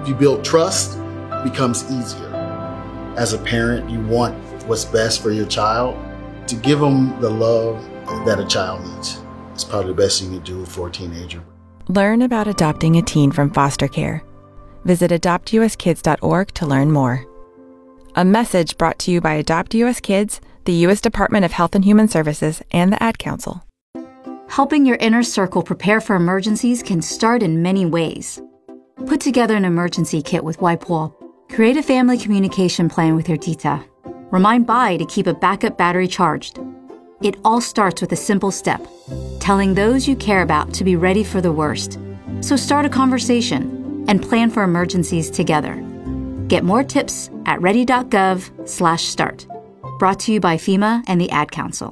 you build trust, it becomes easier. As a parent, you want what's best for your child. To give them the love that a child needs, it's probably the best thing you can do for a teenager. Learn about adopting a teen from foster care. Visit adoptuskids.org to learn more. A message brought to you by Adopt US Kids, the U.S. Department of Health and Human Services, and the Ad Council. Helping your inner circle prepare for emergencies can start in many ways. Put together an emergency kit with WIPOL. Create a family communication plan with your tita. Remind Bai to keep a backup battery charged. It all starts with a simple step, telling those you care about to be ready for the worst. So start a conversation and plan for emergencies together. Get more tips at ready.gov/start. Brought to you by FEMA and the Ad Council.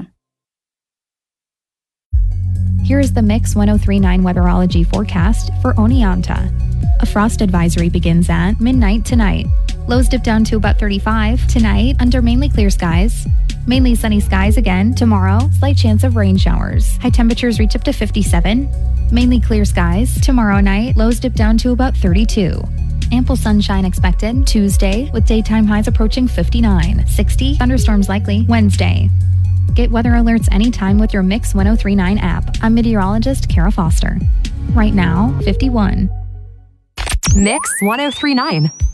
Here is the Mix 1039 weatherology forecast for Oneonta. A frost advisory begins at midnight tonight. Lows dip down to about 35 tonight under mainly clear skies. Mainly sunny skies again tomorrow. Slight chance of rain showers. High temperatures reach up to 57. Mainly clear skies tomorrow night. Lows dip down to about 32. Ample sunshine expected Tuesday with daytime highs approaching 59. 60 thunderstorms likely Wednesday. Get weather alerts anytime with your Mix 1039 app. I'm meteorologist Kara Foster. Right now, 51. Mix 1039.